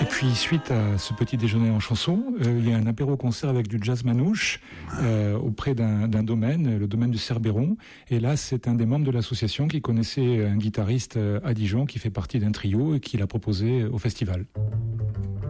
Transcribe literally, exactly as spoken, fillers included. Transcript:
Et puis, suite à ce petit déjeuner en chanson, euh, il y a un apéro-concert avec du jazz manouche euh, auprès d'un, d'un domaine, le domaine du Cerbéron. Et là, c'est un des membres de l'association qui connaissait un guitariste à Dijon qui fait partie d'un trio et qui l'a proposé au festival.